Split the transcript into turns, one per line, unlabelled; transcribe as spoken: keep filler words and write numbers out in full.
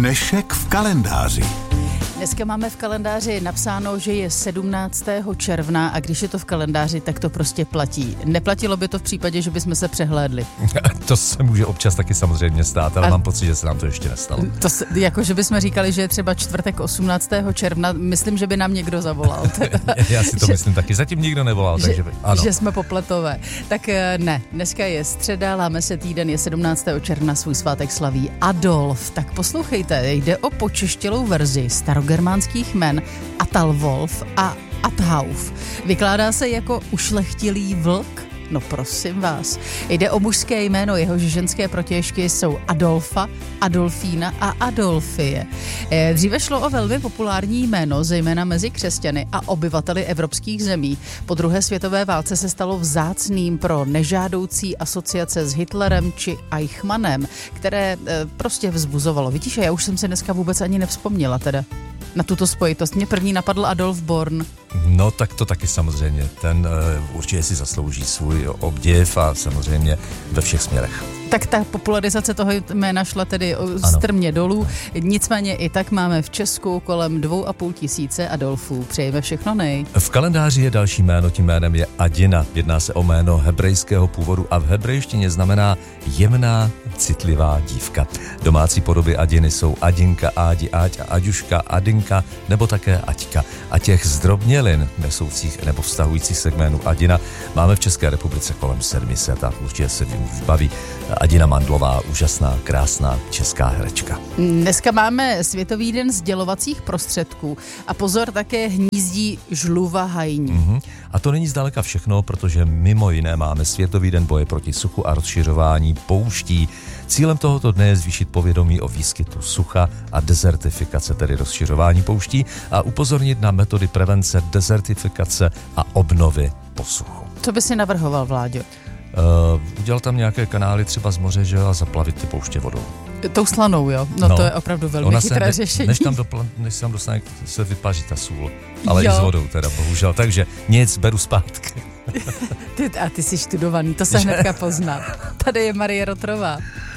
Dnešek v kalendáři.
Dneska máme v kalendáři napsáno, že je sedmnáctého června a když je to v kalendáři, tak to prostě platí. Neplatilo by to v případě, že bychom se přehlédli.
To se může občas taky samozřejmě stát, ale a mám pocit, že se nám to ještě nestalo.
To se, jako, že bychom říkali, že je třeba čtvrtek osmnáctého června, myslím, že by nám někdo zavolal.
Já si to že, myslím taky, zatím nikdo nevolal,
že,
takže by, ano.
Že jsme popletové. Tak ne, dneska je středa, láme se týden, je sedmnáctého června, svůj svátek slaví Adolf. Tak poslouchejte, jde o počeštělou verzi starogermánských jmen Atalvolf a Athauf. Vykládá se jako ušlechtilý vlk. No prosím vás. Jde o mužské jméno, jehož ženské protějšky jsou Adolfa, Adolfína a Adolfie. Dříve šlo o velmi populární jméno, zejména mezi křesťany a obyvateli evropských zemí. Po druhé světové válce se stalo vzácným pro nežádoucí asociace s Hitlerem či Eichmannem, které prostě vzbuzovalo. Vidíš, já už jsem si dneska vůbec ani nevzpomněla teda na tuto spojitost. Mě první napadl Adolf Born.
No tak to taky samozřejmě. Ten uh, určitě si zaslouží svůj obdiv a samozřejmě ve všech směrech.
Tak ta popularizace toho jména šla tedy strmě dolů. Nicméně i tak máme v Česku kolem dvou a půl tisíce Adolfů. Přejeme všechno nej.
V kalendáři je další jméno, tím jménem je Adina. Jedná se o jméno hebrejského původu a v hebrejštině znamená jemná, citlivá dívka. Domácí podoby Adiny jsou Adinka, Ádi, Áď a Aďuška, Adinka nebo také Aťka. A těch zdrobnělin nesoucích nebo vztahujících se k jménu Adina máme v České republice kolem sedm set a určitě se vybaví Adina Mandlová, úžasná, krásná česká herečka.
Dneska máme Světový den sdělovacích prostředků a pozor, také hnízdí žluva hajní.
Mm-hmm. A to není zdaleka všechno, protože mimo jiné máme Světový den boje proti suchu a rozšiřování pouští. Cílem tohoto dne je zvýšit povědomí o výskytu sucha a dezertifikace, tedy rozšiřování pouští, a upozornit na metody prevence dezertifikace a obnovy po suchu.
Co by si navrhoval, Vláďo?
Uh, udělal tam nějaké kanály třeba z moře, že, a zaplavit ty pouště vodou.
Tou slanou, jo? No, no to je opravdu velmi chytré
se,
řešení.
Než tam, dopl- než tam dostane, se vypaří ta sůl. Ale
jo.
I s vodou teda, bohužel. Takže nic, beru zpátky.
ty, a ty jsi študovaný, to se hnedka pozná. Tady je Marie Rotrová.